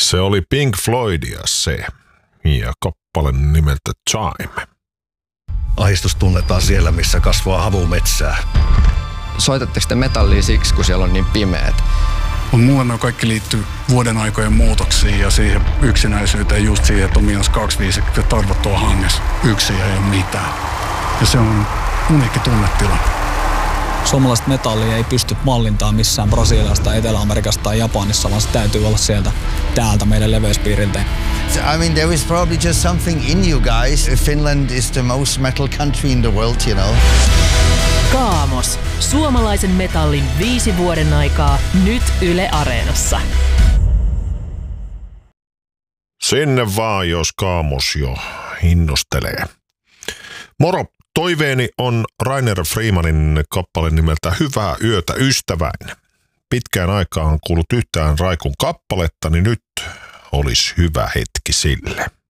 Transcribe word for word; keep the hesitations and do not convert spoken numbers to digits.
Se oli Pink Floydia se, ja kappale nimeltä Time. Ahdistus tunnetaan siellä, missä kasvaa havumetsää. Soitatteko te metallia siksi, kun siellä on niin pimeät? Mutta mulle ne kaikki liittyy vuoden aikojen muutoksiin ja siihen yksinäisyyteen, just siihen, että on miinus kaksikymmentäviisi ja tarvot on hangessa. Yksin ei ole mitään. Ja se on uniikki tunnetila. Suomalaista metallia ei pysty mallintaan missään Brasiliasta, Etelä-Amerikasta tai Japanissa, vaan se täytyy olla sieltä täältä meidän leveyspiiriltä. I mean, there is probably just something in you guys. Finland is the most metal country in the world, you know. Kaamos. Suomalaisen metallin viisi vuoden aikaa nyt Yle Areenassa. Sinne vaan, jos Kaamos jo innostelee. Moro, toiveeni on Rainer Freemanin kappale nimeltä Hyvää yötä ystäväin. Pitkään aikaan kuullut yhtään Raikun kappaletta, niin nyt olisi hyvä hetki sille.